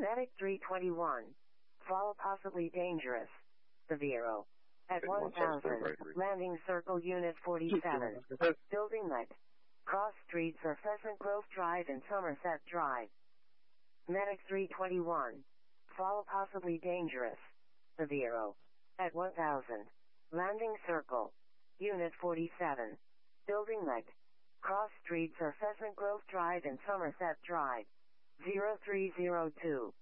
Medic 321. Fall possibly dangerous. The Vero. At 1000. Landing Circle Unit 47. Building Met. Cross Streets or Pheasant Grove Drive and Somerset Drive. Medic 321. Fall possibly dangerous. The Vero. At 1000. Landing Circle. Unit 47. Building Met. Cross Streets or Pheasant Grove Drive and Somerset Drive. 0302.